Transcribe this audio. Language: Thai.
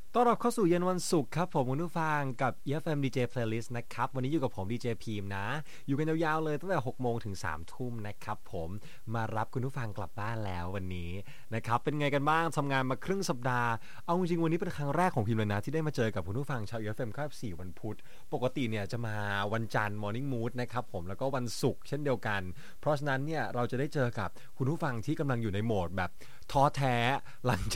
ต้อนรับเข้าสู่เย็นวันศุกร์ครับผมคุณผู้ฟังกับ EFM DJ Playlist นะครับวันนี้อยู่กับผม DJ พีมนะอยู่กันยาวๆเลยตั้งแต่6โมงถึง3ทุ่มนะครับผมมารับคุณผู้ฟังกลับบ้านแล้ววันนี้นะครับเป็นไงกันบ้างทำงานมาครึ่งสัปดาห์เอาจริงๆวันนี้เป็นครั้งแรกของพิมเลยนะที่ได้มาเจอกับคุณผู้ฟังชาว EFM 94วันพุธปกติเนี่ยจะมาวันจันทร์ Morning Mood นะครับผมแล้วก็วันศุกร์เช่นเดียวกันเพราะฉะนั้นเนี่ยเราจะได้เจอกับคุณผู้ฟังที่กำลังอยู่ในโหมดแบบท้อแท้หลัง